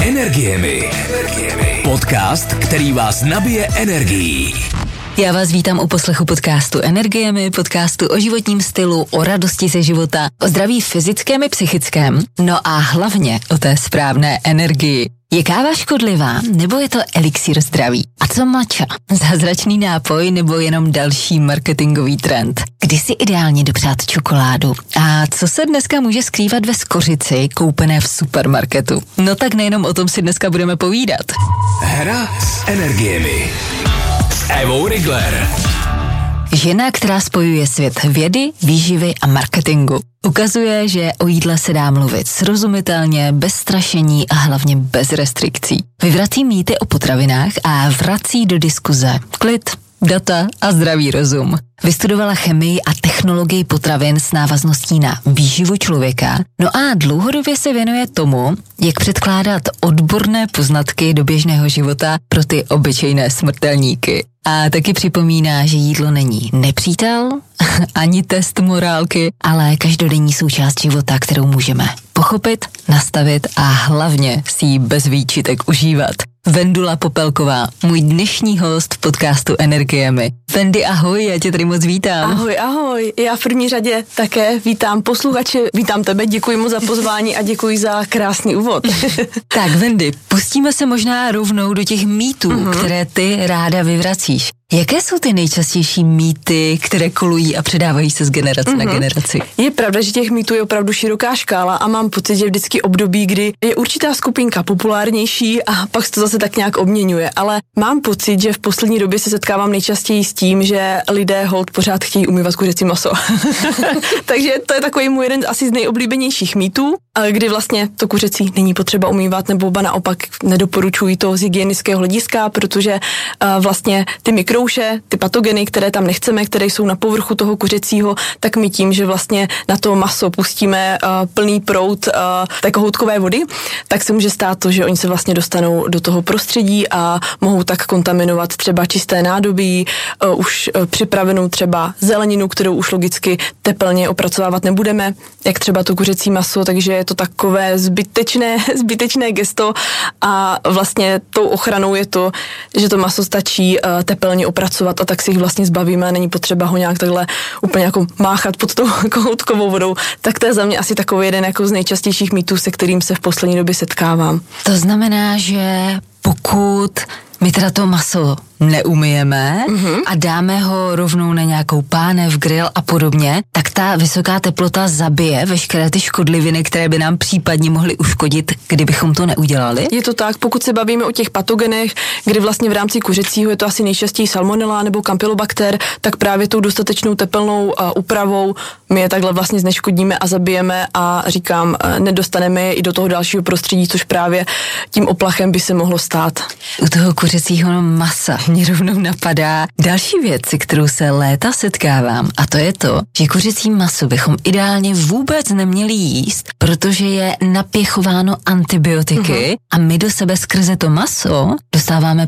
Energiemi. Podcast, který vás nabije energií. Já vás vítám u poslechu podcastu Energiemi, podcastu o životním stylu, o radosti ze života, o zdraví fyzickém i psychickém, no a hlavně o té správné energii. Je káva škodlivá, nebo je to elixír zdraví? A co matcha? Zázračný nápoj nebo jenom další marketingový trend? Kdy si ideálně dopřát čokoládu? A co se dneska může skrývat ve skořici koupené v supermarketu? No tak nejenom o tom si dneska budeme povídat. Hra s energiemi. S Evou Rigler. Žena, která spojuje svět vědy, výživy a marketingu. Ukazuje, že o jídle se dá mluvit srozumitelně, bez strašení a hlavně bez restrikcí. Vyvrací mýty o potravinách a vrací do diskuze klid, data a zdravý rozum. Vystudovala chemii a technologii potravin s návazností na výživu člověka, no a dlouhodobě se věnuje tomu, jak předkládat odborné poznatky do běžného života pro ty obyčejné smrtelníky. A taky připomíná, že jídlo není nepřítel, ani test morálky, ale každodenní součást života, kterou můžeme pochopit, nastavit a hlavně si ji bez výčitek užívat. Vendula Popelková, můj dnešní host v podcastu Energiemi. Vendy, ahoj, já tě tady moc vítám. Ahoj, já v první řadě také vítám posluchače, vítám tebe, děkuji mu za pozvání a děkuji za krásný úvod. Tak Vendy, pustíme se možná rovnou do těch mýtů, které ty ráda vyvracíš. Jaké jsou ty nejčastější mýty, které kolují a předávají se z generace na generaci? Je pravda, že těch mýtů je opravdu široká škála a mám pocit, že vždycky období, kdy je určitá skupinka populárnější a pak se to zase tak nějak obměňuje, ale mám pocit, že v poslední době se setkávám nejčastěji s tím, že lidé holt pořád chtějí umývat kuřecí maso. Takže to je takový můj jeden asi z nejoblíbenějších mýtů, kdy vlastně to kuřecí není potřeba umývat, nebo ba naopak nedoporučují to z hygienického hlediska, protože vlastně ty mikrouše, ty patogeny, které tam nechceme, které jsou na povrchu toho kuřecího, tak my tím, že vlastně na to maso pustíme plný proud té kohoutkové vody, tak se může stát to, že oni se vlastně dostanou do toho prostředí a mohou tak kontaminovat třeba čisté nádobí, už připravenou třeba zeleninu, kterou už logicky tepelně opracovávat nebudeme, jak třeba to kuřecí maso, takže je to takové zbytečné gesto a vlastně tou ochranou je to, že to maso stačí tepelně opracovat a tak si jich vlastně zbavíme a není potřeba ho nějak takhle úplně jako máchat pod tou kohoutkovou vodou. Tak to je za mě asi takový jeden jako z nejčastějších mýtů, se kterým se v poslední době setkávám. To znamená, že pokud my teda to maso neumyjeme a dáme ho rovnou na nějakou pánev, grill a podobně, tak ta vysoká teplota zabije veškeré ty škodliviny, které by nám případně mohly uškodit, kdybychom to neudělali? Je to tak, pokud se bavíme o těch patogenech, kdy vlastně v rámci kuřecího je to asi nejčastěji salmonella nebo campylobacter, tak právě tou dostatečnou tepelnou úpravou my je takhle vlastně zneškodníme a zabijeme a říkám, nedostaneme je i do toho dalšího prostředí, což právě tím oplachem by se mohlo stát. U toho kuřecího masa mě rovnou napadá další věc, se kterou se léta setkávám, a to je to, že kuřecí maso bychom ideálně vůbec neměli jíst, protože je napěchováno antibiotiky a my do sebe skrze to maso dostáváme